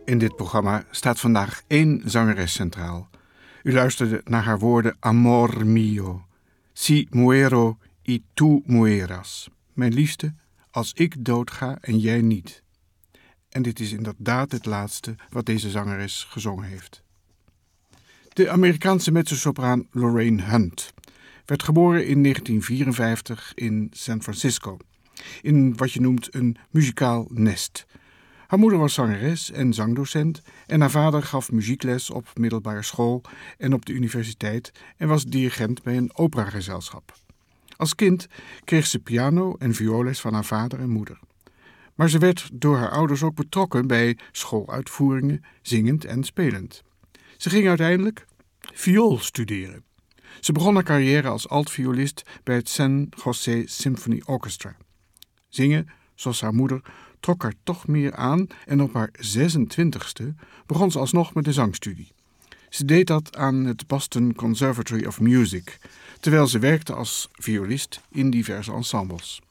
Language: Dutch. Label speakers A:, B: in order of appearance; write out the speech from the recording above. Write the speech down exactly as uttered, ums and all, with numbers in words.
A: In dit programma staat vandaag één zangeres centraal. U luisterde naar haar woorden Amor mio, si muero y tú mueras. Mijn liefste, als ik doodga en jij niet. En dit is inderdaad het laatste wat deze zangeres gezongen heeft. De Amerikaanse mezzosopraan Lorraine Hunt werd geboren in negentien vierenvijftig in San Francisco, in wat je noemt een muzikaal nest. Haar moeder was zangeres en zangdocent en haar vader gaf muziekles op middelbare school en op de universiteit en was dirigent bij een operagezelschap. Als kind kreeg ze piano- en vioolles van haar vader en moeder. Maar ze werd door haar ouders ook betrokken bij schooluitvoeringen, zingend en spelend. Ze ging uiteindelijk viool studeren. Ze begon haar carrière als altviolist bij het San Jose Symphony Orchestra. Zingen, zoals haar moeder, trok haar toch meer aan en op haar zesentwintigste begon ze alsnog met de zangstudie. Ze deed dat aan het Boston Conservatory of Music, terwijl ze werkte als violist in diverse ensembles.